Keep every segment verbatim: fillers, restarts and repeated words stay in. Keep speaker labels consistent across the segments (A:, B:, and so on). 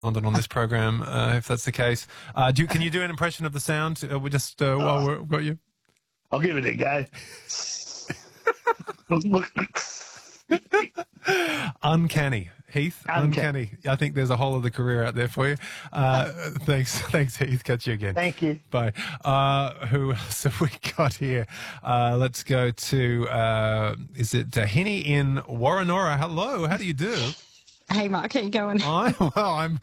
A: London on this program, uh, if that's the case. Uh, do you, can you do an impression of the sound? Uh, we just uh, while we've got you.
B: I'll give it a go.
A: Uncanny. Heath,
B: Uncanny.
A: uncanny. I think there's a whole other career out there for you. Uh, thanks, thanks, Heath. Catch you again.
B: Thank you.
A: Bye. Uh, who else have we got here? Uh, let's go to, uh, is it uh, Henny in Warrenora? Hello, how do you do?
C: Hey, Mark, how you going?
A: I, well, I'm,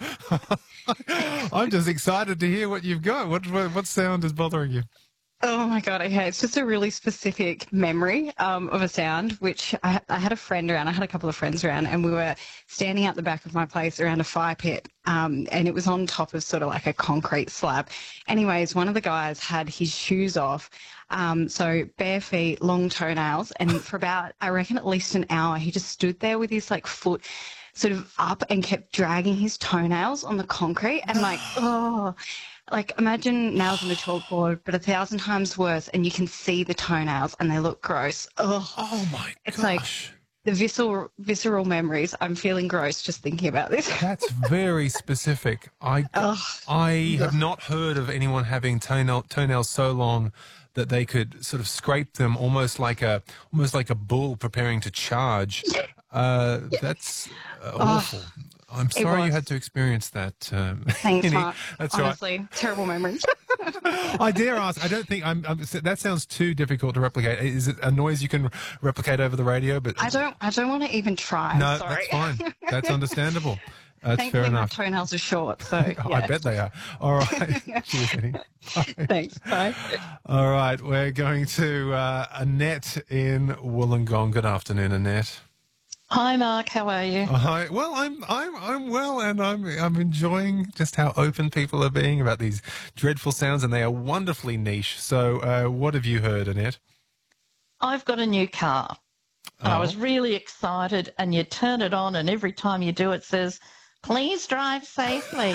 A: I'm just excited to hear what you've got. What, what, what sound is bothering you?
C: Oh my God, okay. It's just a really specific memory um, of a sound, which I, I had a friend around, I had a couple of friends around, and we were standing out the back of my place around a fire pit, um, and it was on top of sort of like a concrete slab. Anyways, one of the guys had his shoes off, um, so bare feet, long toenails, and for about, I reckon at least an hour, he just stood there with his like foot sort of up and kept dragging his toenails on the concrete, and like, oh... Like, imagine nails on the chalkboard, but a thousand times worse, and you can see the toenails, and they look gross. Ugh.
A: Oh, my
C: it's
A: gosh.
C: Like the visceral, visceral memories. I'm feeling gross just thinking about this.
A: That's very specific. I,
C: Ugh.
A: I have not heard of anyone having toenail, toenails so long that they could sort of scrape them almost like a almost like a bull preparing to charge. Uh, that's uh, awful. I'm sorry you had to experience that. Um,
C: Thanks, Mark.
A: That's
C: Honestly,
A: right.
C: Terrible memories.
A: I dare ask. I don't think I'm, I'm. That sounds too difficult to replicate. Is it a noise you can replicate over the radio? But
C: I don't. I don't want to even try.
A: No,
C: Sorry.
A: that's fine. That's understandable. That's
C: Thankfully,
A: fair enough.
C: my toenails are short, so yeah.
A: I bet they are. All right. Cheers, Eddie. Bye.
C: Thanks. Bye.
A: All right. We're going to uh, Annette in Wollongong. Good afternoon, Annette.
D: Hi, Mark. How are you?
A: Uh, hi. Well, I'm I'm I'm well, and I'm I'm enjoying just how open people are being about these dreadful sounds, and they are wonderfully niche. So, uh, what have you heard, Annette?
D: I've got a new car, and
A: Oh.
D: I was really excited. And you turn it on, and every time you do, it says, "Please drive safely."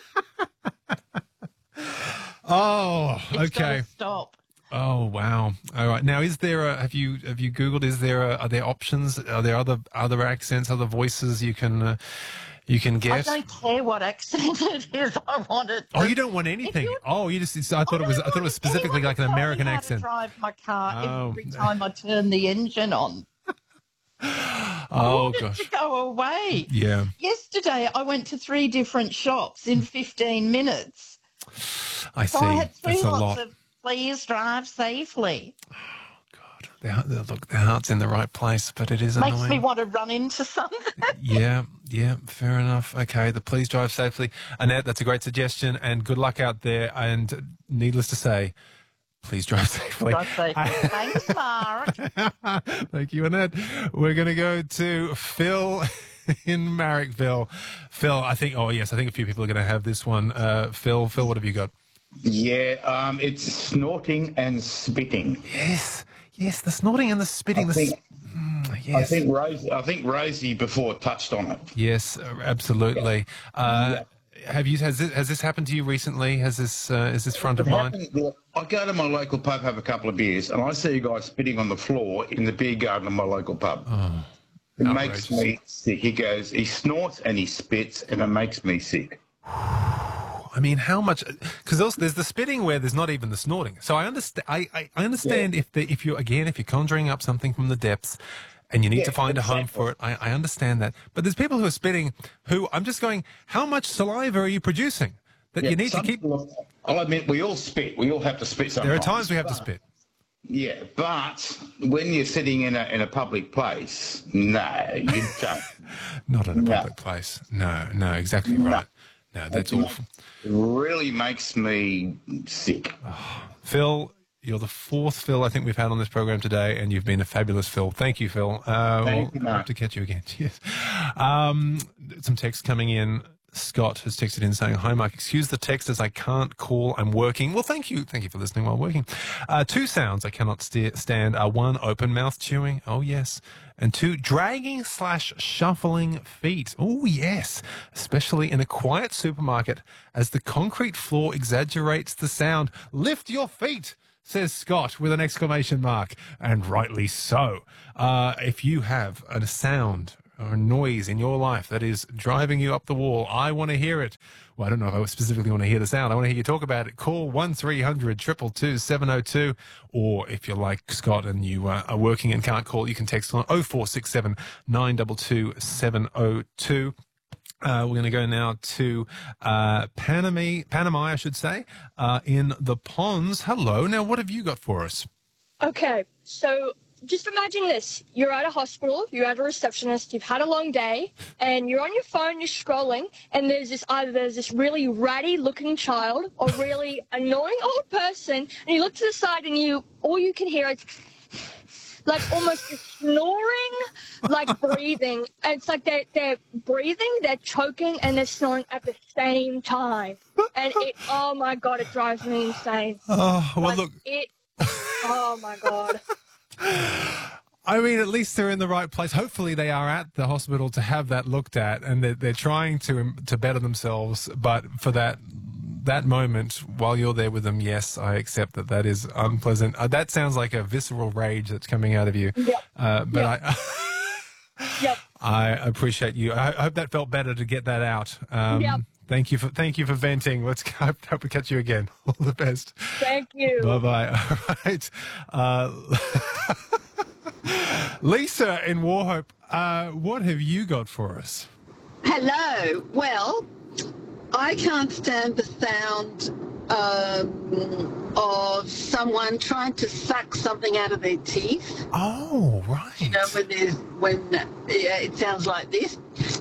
A: Oh,
D: It's
A: okay.
D: gotta stop.
A: Oh wow! All right. Now, is there a? Have you have you Googled? Is there a, are there options? Are there other other accents, other voices you can uh, you can
D: I
A: get?
D: don't care what accent it is. I want it.
A: Oh, you don't want anything.
D: you-
A: Oh, you just. It's, I thought it was. I thought it was specifically like an American
D: How
A: accent.
D: to drive my car
A: Oh.
D: every time I turn the engine on.
A: Oh
D: I
A: gosh.
D: to go away.
A: Yeah.
D: Yesterday, I went to three different shops in fifteen minutes.
A: I see.
D: So I had three
A: That's a
D: lots
A: lot.
D: of "Please drive safely."
A: God, their, their, look, their heart's in the right place, but it is
D: Makes
A: annoying.
D: me want to run into something.
A: Yeah, yeah, fair enough. Okay, the please drive safely. Annette, that's a great suggestion, and good luck out there. And needless to say, please drive safely.
D: Drive safely. Thanks, Mark.
A: Thank you, Annette. We're going to go to Phil in Marrickville. Phil, I think, oh, yes, I think a few people are going to have this one. Uh, Phil, Phil, what have you got?
B: Yeah, um, it's snorting and spitting.
A: Yes, yes, the snorting and the spitting.
B: I
A: the
B: think,
A: s- mm,
B: I
A: yes.
B: think Rosie, I think Rosie before touched on it.
A: Yes, uh, absolutely. Uh, have you has this, has this happened to you recently? Has this uh, is this front of
B: It
A: mind?
B: happened- look, I go to my local pub, have a couple of beers, and I see a guy spitting on the floor in the beer garden of my local pub.
A: Oh,
B: it makes
A: outrageous.
B: me sick. He goes, he snorts and he spits, and it makes me sick.
A: I mean, how much? Because also there's the spitting where there's not even the snorting. So I understand. I, I, I understand if the if you again if you're conjuring up something from the depths, and you need
B: Yeah,
A: to find a home
B: exactly.
A: for it. I, I understand that. But there's people who are spitting who I'm just going. How much saliva are you producing that
B: Yeah,
A: you need to
B: some
A: keep?
B: people- I'll admit, we all spit. We all have to spit sometimes.
A: There are times we have to
B: but-
A: spit.
B: Yeah, but when you're sitting in a in a public place, no, you don't.
A: Not in a
B: No.
A: public place. No, no, exactly right. No, that's
B: It
A: awful.
B: really makes me sick.
A: Phil, you're the fourth Phil I think we've had on this program today, and you've been a fabulous Phil. Thank you, Phil. Uh,
B: Thank you,
A: we'll
B: Mark.
A: hope to catch you again. Cheers. Um, some text coming in. Scott has texted in saying, "Hi, Mark. Excuse the text as I can't call. I'm working." Well, thank you. Thank you for listening while working. Uh, two sounds I cannot st- stand are one, open mouth chewing. Oh, yes. And two, dragging slash shuffling feet. Oh, yes. Especially in a quiet supermarket as the concrete floor exaggerates the sound. Lift your feet, says Scott with an exclamation mark. And rightly so. Uh, if you have a sound or noise in your life that is driving you up the wall, I want to hear it. Well, I don't know if I specifically want to hear the sound. I want to hear you talk about it. Call one three hundred two two two seven oh two, or if you're like Scott and you uh, are working and can't call, you can text on oh four six seven nine two two seven oh two. Uh, we're going to go now to uh, Panama, Panama, I should say, uh, in the Ponds. Hello. Now, what have you got for us?
E: Okay, so just imagine this. You're at a hospital, you're at a receptionist, you've had a long day, and you're on your phone, you're scrolling, and there's this either there's this really ratty looking child or really annoying old person, and you look to the side and you all you can hear is like almost snoring, like breathing. And it's like they're, they're breathing, they're choking, and they're snoring at the same time. And it, oh my God, it drives me insane.
A: Oh, well,
E: like,
A: look.
E: It, oh my God.
A: I mean, at least they're in the right place. Hopefully they are at the hospital to have that looked at, and they're, they're trying to to better themselves. But for that that moment, while you're there with them, yes, I accept that that is unpleasant. Uh, that sounds like a visceral rage that's coming out of you.
E: Yep.
A: Uh, but
E: Yep.
A: I,
E: Yep.
A: I appreciate you. I hope that felt better to get that out. Um,
E: Yep.
A: Thank you for thank you for venting. Let's hope, hope we catch you again. All the best.
E: Thank you.
A: Bye bye. All right. Uh, Lisa in Warhope, uh, what have you got for us?
F: Hello. Well, I can't stand the sound um, of someone trying to suck something out of their teeth.
A: Oh, right.
F: You know, when there's when yeah, it sounds like this.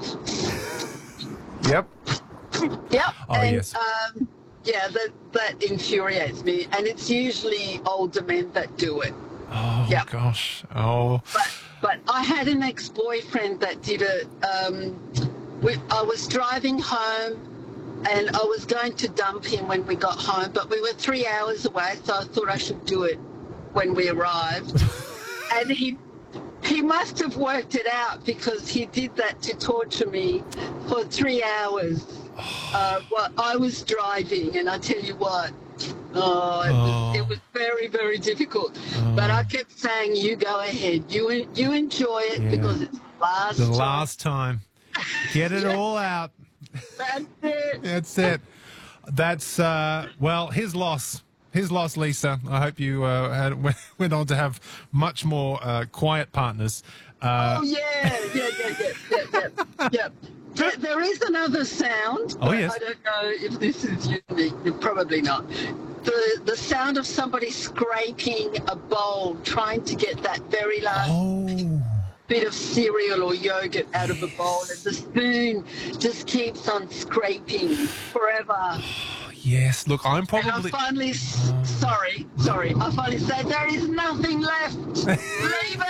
A: Yep.
F: Yep.
A: Oh,
F: and,
A: yes.
F: Um, yeah, that that infuriates me, and it's usually older men that do it.
A: Oh,
F: Yep.
A: gosh. Oh.
F: But but I had an ex-boyfriend that did it. Um, we, I was driving home, and I was going to dump him when we got home, but we were three hours away, so I thought I should do it when we arrived. And he he must have worked it out, because he did that to torture me for three hours. Uh, well, I was driving, and I tell you what, oh, it,
A: Oh.
F: Was, it was very, very difficult. But I kept saying, "You go ahead, you you enjoy it,
A: Yeah.
F: because it's the last
A: The
F: time."
A: last time. Get it all out.
F: That's it.
A: That's it. That's, uh, well, his loss. His loss, Lisa. I hope you uh, had, went on to have much more uh, quiet partners. Uh,
F: Oh yeah, yeah, yeah, yeah, yeah, yeah. yeah. There, there is another sound.
A: Oh,
F: but
A: yes.
F: I don't know if this is unique. Probably not. The the sound of somebody scraping a bowl, trying to get that very last
A: oh.
F: bit of cereal or yogurt out of a bowl, and the spoon just keeps on scraping forever.
A: Yes. Look, I'm
F: And I
A: probably...
F: finally, s sorry, sorry, I finally said, there is nothing left. Leave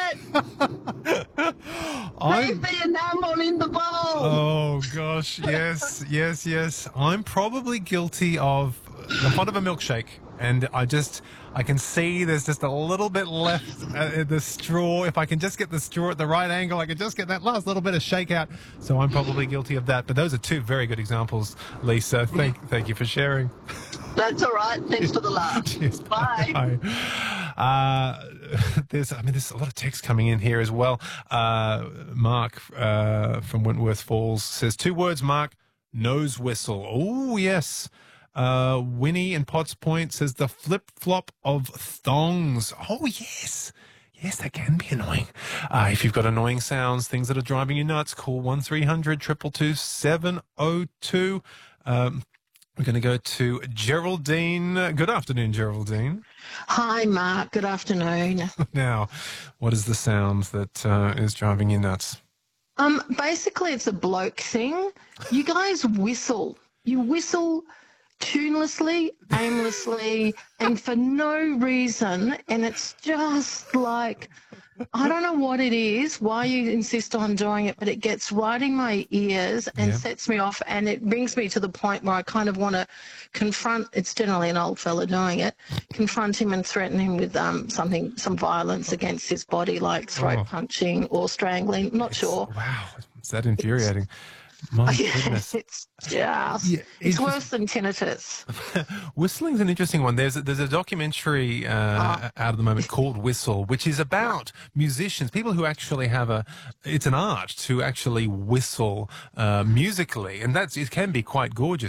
F: it.
A: I'm...
F: Leave the enamel in the bowl.
A: Oh, gosh. Yes, yes, yes. I'm probably guilty of the fun of a milkshake. And I just, I can see there's just a little bit left uh, the straw. If I can just get the straw at the right angle, I can just get that last little bit of shakeout. So I'm probably guilty of that. But those are two very good examples, Lisa. Thank, thank you for sharing.
F: That's all right. Thanks for the laugh.
A: Cheers.
F: Bye.
A: Bye. Uh, there's, I mean, there's a lot of text coming in here as well. Uh, Mark uh, from Wentworth Falls says two words, Mark, nose whistle. Oh, yes. Uh, Winnie in Potts Point says the flip flop of thongs. Oh, yes. Yes, that can be annoying. Uh, if you've got annoying sounds, things that are driving you nuts, call one three hundred two two two seven oh two. Um, we're going to go to Geraldine. Good afternoon, Geraldine.
G: Hi, Mark. Good afternoon.
A: Now, what is the sound that uh, is driving you nuts?
G: Um, basically, it's a bloke thing. You guys whistle. You whistle tunelessly, aimlessly, and for no reason. And it's just like, I don't know what it is, why you insist on doing it, but it gets right in my ears and
A: Yeah.
G: sets me off. And it brings me to the point where I kind of want to confront, it's generally an old fella doing it, confront him and threaten him with um, something, some violence against his body, like throat
A: Oh.
G: punching or strangling. Not sure.
A: Wow, is that infuriating? My goodness.
G: It's just,
A: Yeah,
G: it's
A: interest-
G: worse than tinnitus.
A: Whistling's an interesting one. There's a, there's a documentary uh,
G: Oh.
A: out at the moment called Whistle, which is about musicians, people who actually have a. It's an art to actually whistle uh, musically, and that's it can be quite gorgeous.